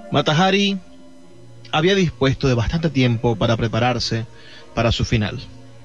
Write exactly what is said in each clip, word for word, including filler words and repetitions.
Mata Hari había dispuesto de bastante tiempo para prepararse para su final.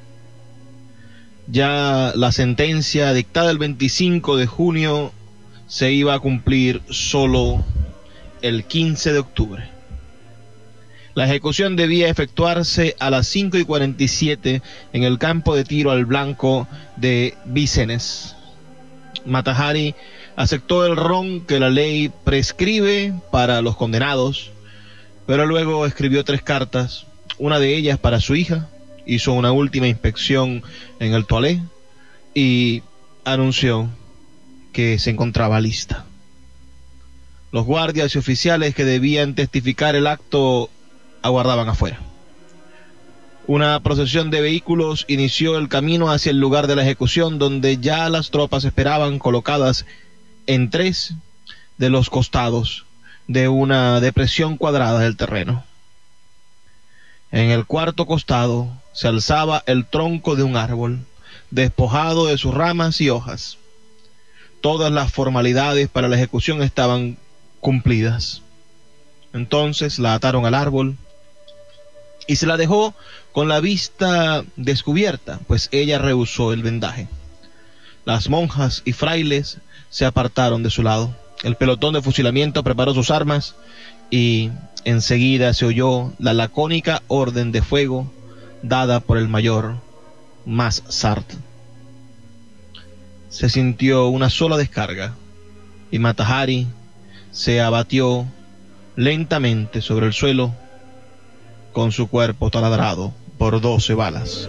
Ya la sentencia dictada el veinticinco de junio se iba a cumplir solo el quince de octubre. La ejecución debía efectuarse a las cinco y cuarenta y siete en el campo de tiro al blanco de Vincennes. Mata Hari aceptó el ron que la ley prescribe para los condenados, pero luego escribió tres cartas, una de ellas para su hija, hizo una última inspección en el toilette y anunció que se encontraba lista. Los guardias y oficiales que debían testificar el acto aguardaban afuera. Una procesión de vehículos inició el camino hacia el lugar de la ejecución, donde ya las tropas esperaban colocadas en tres de los costados de una depresión cuadrada del terreno. En el cuarto costado se alzaba el tronco de un árbol, despojado de sus ramas y hojas. Todas las formalidades para la ejecución estaban cumplidas. Entonces la ataron al árbol y se la dejó con la vista descubierta, pues ella rehusó el vendaje. Las monjas y frailes se apartaron de su lado. El pelotón de fusilamiento preparó sus armas y enseguida se oyó la lacónica orden de fuego dada por el mayor Massart. Se sintió una sola descarga y Mata Hari se abatió lentamente sobre el suelo con su cuerpo taladrado por doce balas.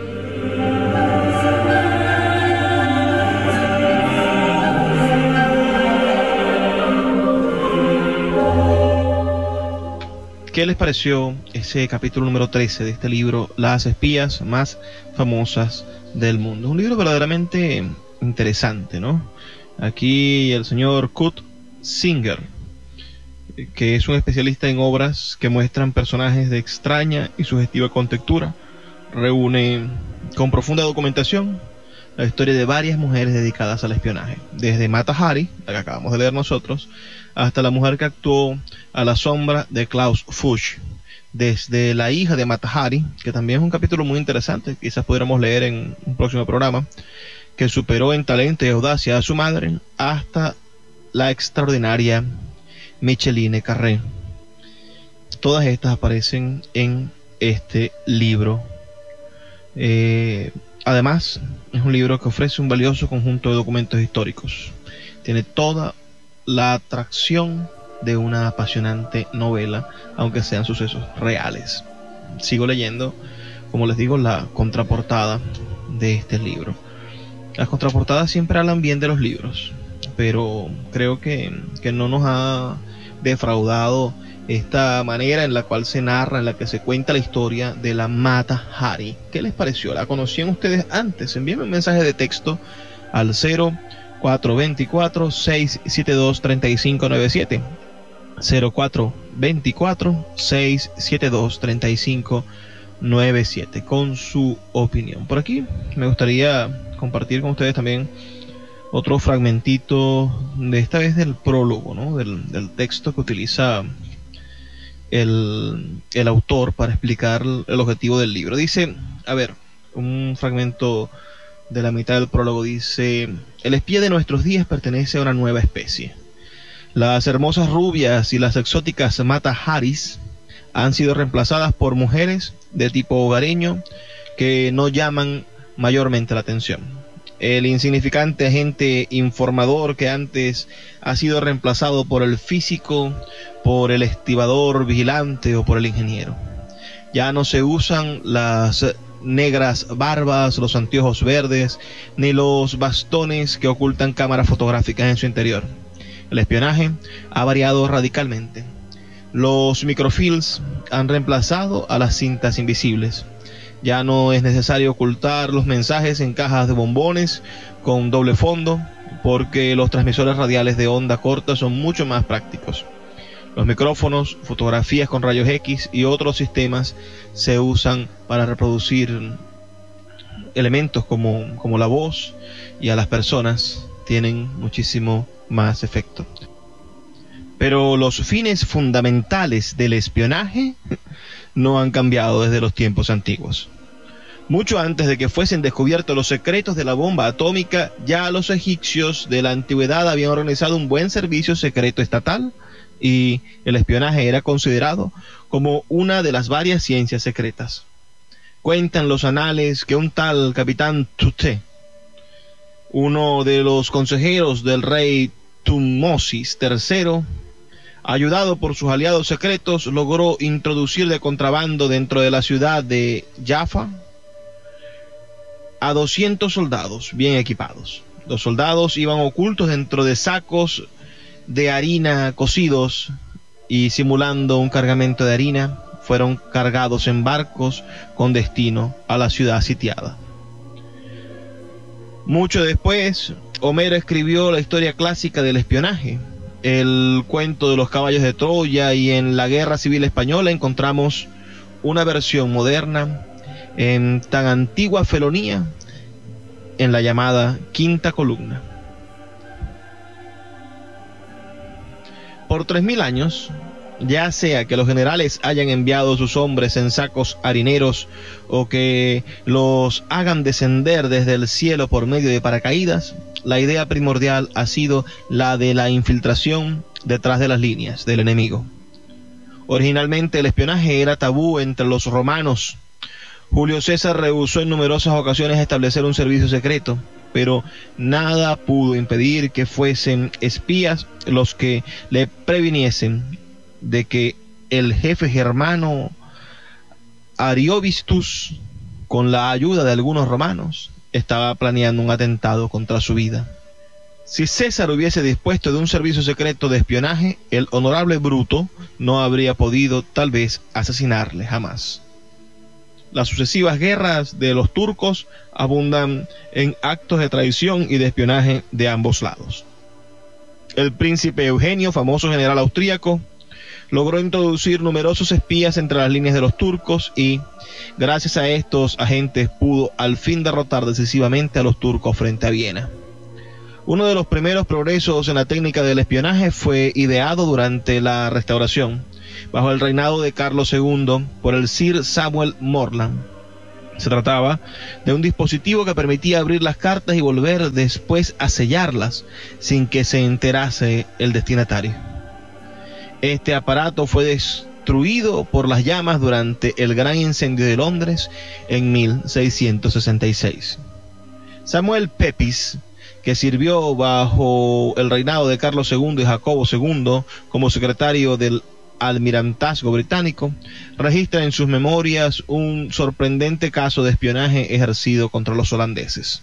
¿Qué les pareció ese capítulo número trece de este libro, Las espías más famosas del mundo? Un libro verdaderamente interesante, ¿no? Aquí el señor Kurt Singer, que es un especialista en obras que muestran personajes de extraña y sugestiva contextura, reúne con profunda documentación la historia de varias mujeres dedicadas al espionaje, desde Mata Hari, la que acabamos de leer nosotros, hasta la mujer que actuó a la sombra de Klaus Fuchs, desde la hija de Mata Hari, que también es un capítulo muy interesante, quizás pudiéramos leer en un próximo programa, que superó en talento y audacia a su madre, hasta la extraordinaria Micheline Carré. Todas estas aparecen en este libro. Eh, además, es un libro que ofrece un valioso conjunto de documentos históricos. Tiene toda la atracción de una apasionante novela, aunque sean sucesos reales. Sigo leyendo, como les digo, la contraportada de este libro. Las contraportadas siempre hablan bien de los libros, pero creo que, que no nos ha defraudado esta manera en la cual se narra, en la que se cuenta la historia de la Mata Hari. ¿Qué les pareció? ¿La conocían ustedes antes? Envíenme un mensaje de texto al cero cuatro dos cuatro, seis siete dos, tres cinco nueve siete cero cuatro dos cuatro, seis siete dos, tres cinco nueve siete con su opinión. Por aquí me gustaría compartir con ustedes también otro fragmentito de esta vez del prólogo, ¿no? del, del texto que utiliza el, el autor para explicar el objetivo del libro. Dice, a ver, un fragmento de la mitad del prólogo dice: el espía de nuestros días pertenece a una nueva especie. Las hermosas rubias y las exóticas Mata Haris han sido reemplazadas por mujeres de tipo hogareño que no llaman mayormente la atención. El insignificante agente informador que antes ha sido reemplazado por el físico, por el estibador vigilante o por el ingeniero. Ya no se usan las negras barbas, los anteojos verdes, ni los bastones que ocultan cámaras fotográficas en su interior. El espionaje ha variado radicalmente. Los microfilms han reemplazado a las cintas invisibles. Ya no es necesario ocultar los mensajes en cajas de bombones con doble fondo, porque los transmisores radiales de onda corta son mucho más prácticos. Los micrófonos, fotografías con rayos X y otros sistemas se usan para reproducir elementos como, como la voz, y a las personas tienen muchísimo más efecto. Pero los fines fundamentales del espionaje no han cambiado desde los tiempos antiguos. Mucho antes de que fuesen descubiertos los secretos de la bomba atómica, ya los egipcios de la antigüedad habían organizado un buen servicio secreto estatal, y el espionaje era considerado como una de las varias ciencias secretas. Cuentan los anales que un tal capitán Tuté, uno de los consejeros del rey Tutmosis tercero, ayudado por sus aliados secretos, logró introducir de contrabando dentro de la ciudad de Jaffa a doscientos soldados bien equipados. Los soldados iban ocultos dentro de sacos de harina cocidos y, simulando un cargamento de harina, fueron cargados en barcos con destino a la ciudad sitiada. Mucho después, Homero escribió la historia clásica del espionaje, el cuento de los caballos de Troya, y en la Guerra Civil Española encontramos una versión moderna en tan antigua felonía, en la llamada Quinta Columna. Por tres mil años, ya sea que los generales hayan enviado sus hombres en sacos harineros o que los hagan descender desde el cielo por medio de paracaídas, la idea primordial ha sido la de la infiltración detrás de las líneas del enemigo. Originalmente el espionaje era tabú entre los romanos. Julio César rehusó en numerosas ocasiones establecer un servicio secreto, pero nada pudo impedir que fuesen espías los que le previniesen de que el jefe germano Ariovistus, con la ayuda de algunos romanos, estaba planeando un atentado contra su vida. Si César hubiese dispuesto de un servicio secreto de espionaje, el honorable Bruto no habría podido, tal vez, asesinarle jamás. Las sucesivas guerras de los turcos abundan en actos de traición y de espionaje de ambos lados. El príncipe Eugenio, famoso general austríaco, logró introducir numerosos espías entre las líneas de los turcos y, gracias a estos agentes, pudo al fin derrotar decisivamente a los turcos frente a Viena. Uno de los primeros progresos en la técnica del espionaje fue ideado durante la Restauración, bajo el reinado de Carlos segundo, por el Sir Samuel Morland. Se trataba de un dispositivo que permitía abrir las cartas y volver después a sellarlas sin que se enterase el destinatario. Este aparato fue destruido por las llamas durante el Gran Incendio de Londres en mil seiscientos sesenta y seis. Samuel Pepys, que sirvió bajo el reinado de Carlos segundo y Jacobo segundo como secretario del Almirantazgo británico, registra en sus memorias un sorprendente caso de espionaje ejercido contra los holandeses.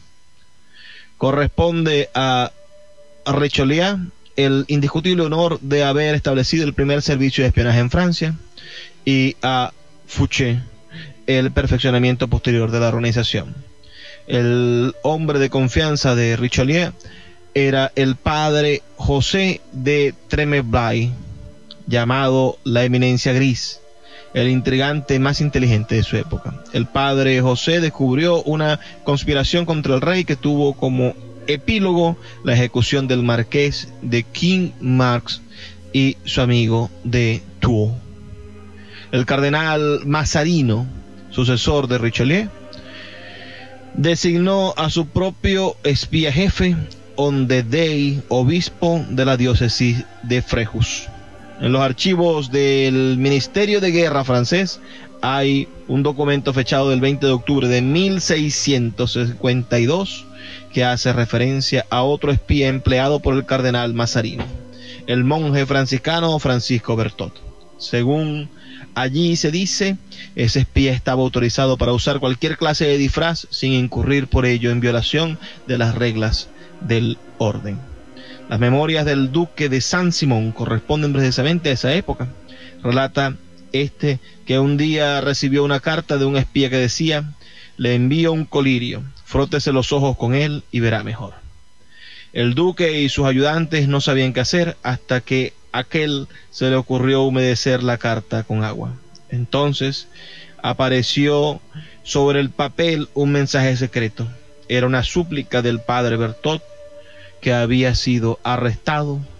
Corresponde a Richelieu el indiscutible honor de haber establecido el primer servicio de espionaje en Francia, y a Fouché el perfeccionamiento posterior de la organización. El hombre de confianza de Richelieu era el padre José de Tremblay, llamado la Eminencia Gris, el intrigante más inteligente de su época. El padre José descubrió una conspiración contra el rey que tuvo como epílogo la ejecución del marqués de King Marx y su amigo de Tours. El cardenal Mazarino, sucesor de Richelieu, designó a su propio espía jefe, Ondedei, obispo de la diócesis de Fréjus. En los archivos del Ministerio de Guerra francés hay un documento fechado del veinte de octubre de mil seiscientos cincuenta y dos que hace referencia a otro espía empleado por el cardenal Mazarino, el monje franciscano Francisco Bertot. Según allí se dice, ese espía estaba autorizado para usar cualquier clase de disfraz sin incurrir por ello en violación de las reglas del orden. Las memorias del duque de Saint-Simon corresponden precisamente a esa época. Relata este que un día recibió una carta de un espía que decía: le envío un colirio, frótese los ojos con él y verá mejor. El duque y sus ayudantes no sabían qué hacer hasta que a aquel se le ocurrió humedecer la carta con agua. Entonces apareció sobre el papel un mensaje secreto. Era una súplica del padre Bertot, que había sido arrestado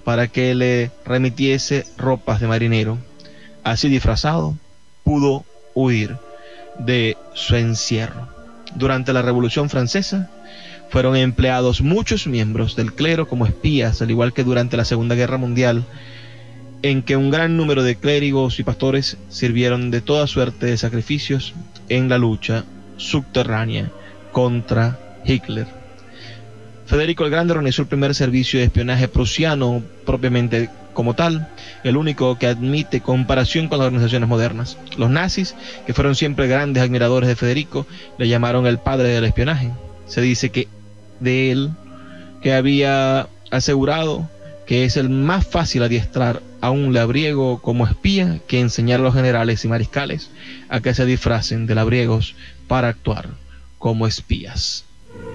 para que le remitiese ropas de marinero. Así disfrazado, pudo huir de su encierro. Durante la Revolución Francesa fueron empleados muchos miembros del clero como espías, al igual que durante la Segunda Guerra Mundial, en que un gran número de clérigos y pastores sirvieron de toda suerte de sacrificios en la lucha subterránea contra Hitler. Federico el Grande organizó el primer servicio de espionaje prusiano propiamente como tal, el único que admite comparación con las organizaciones modernas. Los nazis, que fueron siempre grandes admiradores de Federico, le llamaron el padre del espionaje. Se dice que de él, que había asegurado que es el más fácil adiestrar a un labriego como espía que enseñar a los generales y mariscales a que se disfracen de labriegos para actuar como espías.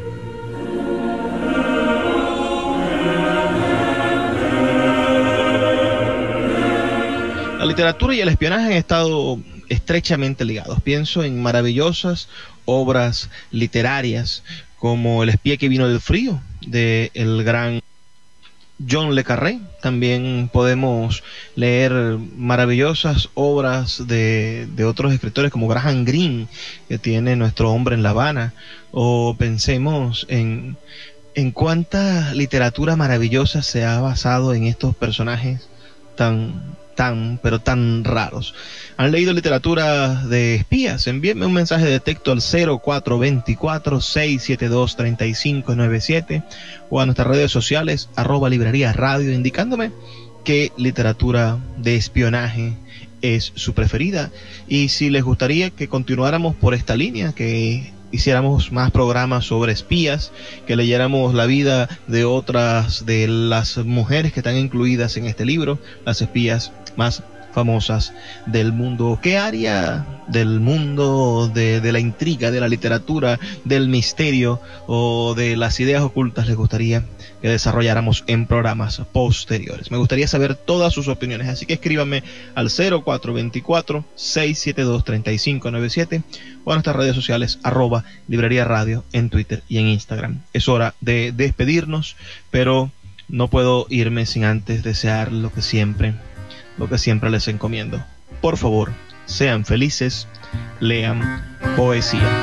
La literatura y el espionaje han estado estrechamente ligados. Pienso en maravillosas obras literarias como El espía que vino del frío, de el gran John le Carré. También podemos leer maravillosas obras de, de otros escritores como Graham Greene, que tiene Nuestro hombre en La Habana. O pensemos en, en cuánta literatura maravillosa se ha basado en estos personajes tan... tan, pero tan raros. ¿Han leído literatura de espías? Envíenme un mensaje de texto al cero cuatro dos cuatro, seis siete dos, tres cinco nueve siete o a nuestras redes sociales, arroba librería radio, indicándome qué literatura de espionaje es su preferida y si les gustaría que continuáramos por esta línea, que hiciéramos más programas sobre espías, que leyéramos la vida de otras de las mujeres que están incluidas en este libro, las espías más famosas del mundo. ¿Qué área del mundo de, de la intriga, de la literatura, del misterio o de las ideas ocultas les gustaría que desarrolláramos en programas posteriores? Me gustaría saber todas sus opiniones, así que escríbanme al cero cuatro dos cuatro, seis siete dos, tres cinco nueve siete o a nuestras redes sociales, arroba librería radio en Twitter y en Instagram. Es hora de despedirnos, pero no puedo irme sin antes desear lo que siempre lo que siempre les encomiendo. Por favor, sean felices, lean poesía.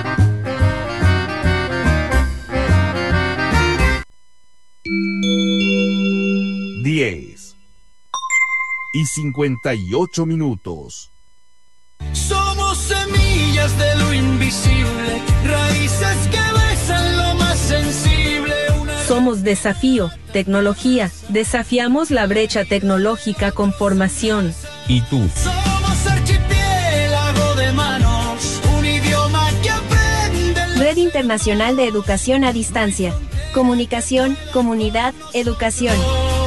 diez y cincuenta y ocho minutos. Somos semillas de lo invisible, raíces que besan lo más sensible. Una... Somos desafío, tecnología, desafiamos la brecha tecnológica con formación. ¿Y tú? Somos archipiélago de manos, un idioma que aprende. Red Internacional de Educación a Distancia. Comunicación, comunidad, educación.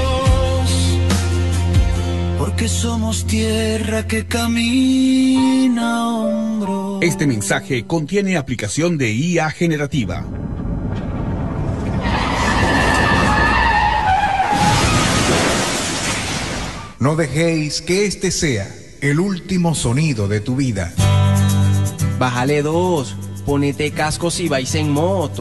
Porque somos tierra que camina a hombros. Este mensaje contiene aplicación de I A generativa. No dejéis que este sea el último sonido de tu vida. Bájale dos, ponete cascos y vais en moto.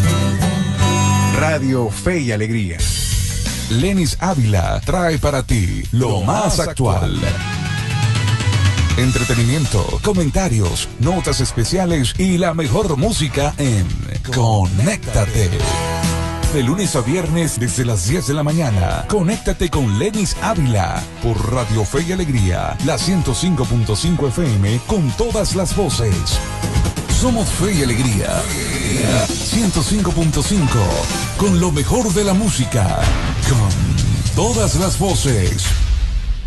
Radio Fe y Alegría. Lenis Ávila trae para ti lo más actual. Entretenimiento, comentarios, notas especiales y la mejor música en Conéctate. De lunes a viernes desde las diez de la mañana. Conéctate con Lenis Ávila por Radio Fe y Alegría, la ciento cinco punto cinco F M con todas las voces. Somos Fe y Alegría. ciento cinco punto cinco con lo mejor de la música. Con todas las voces.